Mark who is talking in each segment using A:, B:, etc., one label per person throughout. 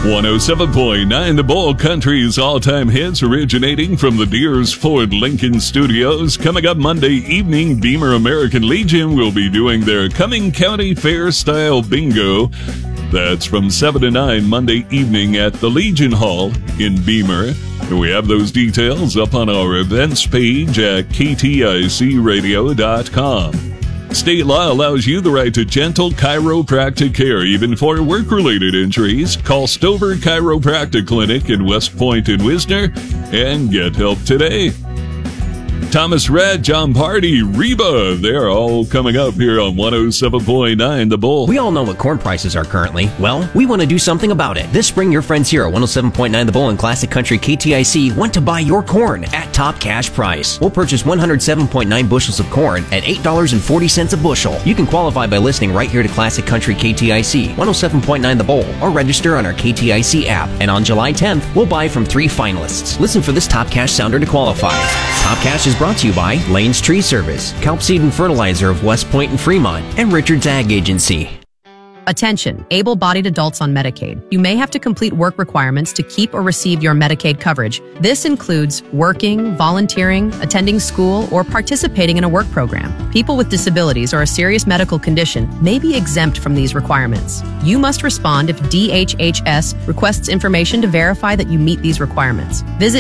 A: 107.9 The Bull Country's all-time hits originating from the Deers Ford Lincoln Studios. Coming up Monday evening, Beamer American Legion will be doing their Cumming County Fair-style bingo. That's from 7 to 9 Monday evening at the Legion Hall in Beamer. And we have those details up on our events page at kticradio.com. State law allows you the right to gentle chiropractic care, even for work-related injuries. Call Stover Chiropractic Clinic in West Point and Wisner and get help today. Thomas Rhett, John Party, Reba, they're all coming up here on 107.9 The Bull.
B: We all know what corn prices are currently. Well, we want to do something about it. This spring, your friends here at 107.9 The Bull and Classic Country KTIC want to buy your corn at top cash price. We'll purchase 107.9 bushels of corn at $8.40 a bushel. You can qualify by listening right here to Classic Country KTIC, 107.9 The Bull, or register on our KTIC app. And on July 10th, we'll buy from 3 finalists. Listen for this top cash sounder to qualify. Top cash is brought to you by Lane's Tree Service, Kelp Seed and Fertilizer of West Point and Fremont, and Richard's Ag Agency.
C: Attention, able-bodied adults on Medicaid. You may have to complete work requirements to keep or receive your Medicaid coverage. This includes working, volunteering, attending school, or participating in a work program. People with disabilities or a serious medical condition may be exempt from these requirements. You must respond if DHHS requests information to verify that you meet these requirements. Visit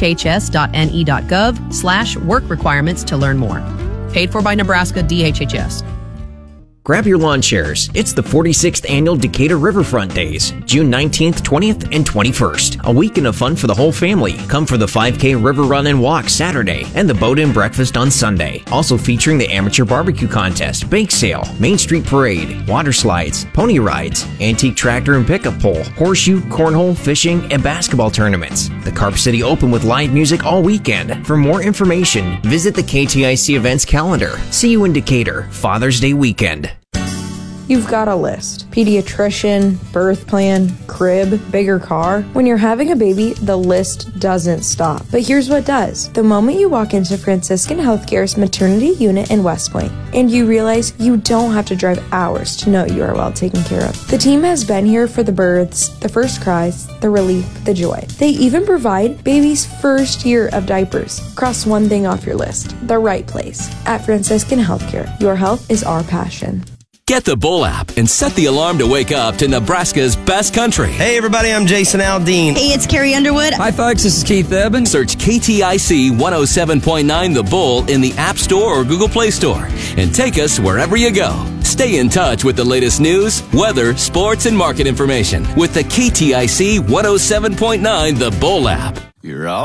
C: dhhs.ne.gov/work requirements to learn more. Paid for by Nebraska DHHS.
B: Grab your lawn chairs. It's the 46th Annual Decatur Riverfront Days, June 19th, 20th, and 21st. A weekend of fun for the whole family. Come for the 5K River Run and Walk Saturday and the Boat and Breakfast on Sunday. Also featuring the Amateur Barbecue Contest, Bake Sale, Main Street Parade, water slides, pony rides, antique tractor and pickup pole, horseshoe, cornhole, fishing, and basketball tournaments. The Carp City Open with live music all weekend. For more information, visit the KTIC events calendar. See you in Decatur, Father's Day weekend.
D: You've got a list. Pediatrician, birth plan, crib, bigger car. When you're having a baby, the list doesn't stop. But here's what does. The moment you walk into Franciscan Healthcare's maternity unit in West Point, and you realize you don't have to drive hours to know you are well taken care of. The team has been here for the births, the first cries, the relief, the joy. They even provide baby's first year of diapers. Cross one thing off your list. The right place. At Franciscan Healthcare, your health is our passion.
E: Get the Bull app and set the alarm to wake up to Nebraska's best country.
F: Hey everybody, I'm Jason Aldean.
G: Hey, it's Carrie Underwood.
H: Hi folks, this is Keith Eben.
E: Search KTIC 107.9 The Bull in the App Store or Google Play Store and take us wherever you go. Stay in touch with the latest news, weather, sports, and market information with the KTIC 107.9 The Bull app.
F: You're all